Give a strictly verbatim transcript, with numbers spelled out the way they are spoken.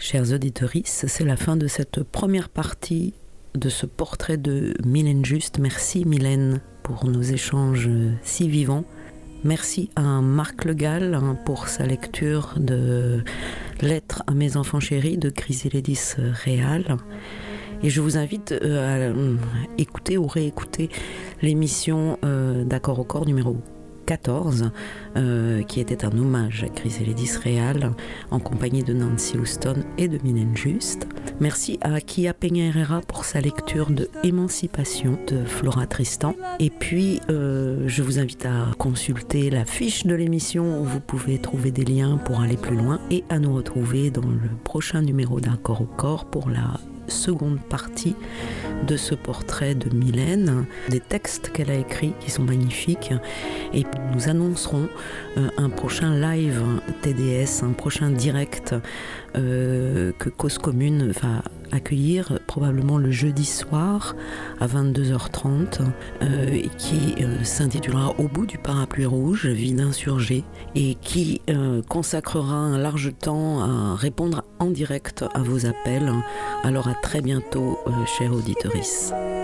Chers auditeurs, c'est la fin de cette première partie de ce portrait de Mylène Juste. Merci Mylène pour nos échanges si vivants. Merci à Marc Le Gall pour sa lecture de Lettres à mes enfants chéris de Chrysélédis Réal. Et je vous invite à écouter ou réécouter l'émission d'Accord au corps numéro quatorze, euh, qui était un hommage à Chrysélédis Réal en compagnie de Nancy Houston et de Mylène Juste. Merci à Kia Peña Herrera pour sa lecture de Émancipation de Flora Tristan. Et puis, euh, je vous invite à consulter la fiche de l'émission où vous pouvez trouver des liens pour aller plus loin et à nous retrouver dans le prochain numéro d'Accord au corps pour la seconde partie de ce portrait de Mylène, des textes qu'elle a écrits qui sont magnifiques, et nous annoncerons euh, un prochain live T D S, un prochain direct euh, que Cause Commune va accueillir probablement le jeudi soir à vingt-deux heures trente euh, et qui euh, s'intitulera Au bout du parapluie rouge, vie d'insurgés, et qui euh, consacrera un large temps à répondre en direct à vos appels. Alors à très bientôt, euh, chers auditeurs.